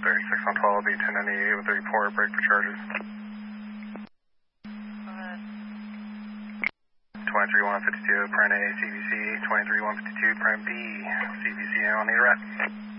36 on 12, B1098 with a report, break for charges. 23152, prime A, CVC, 23152, prime B, CVC on the arrest.